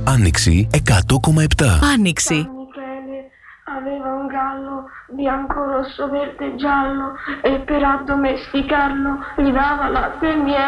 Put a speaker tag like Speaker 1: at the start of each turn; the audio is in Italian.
Speaker 1: Άνοιξη 100,7.
Speaker 2: Άνοιξη.
Speaker 3: Aveva un gallo bianco, rosso, verde, giallo e per addomesticarlo gli dava la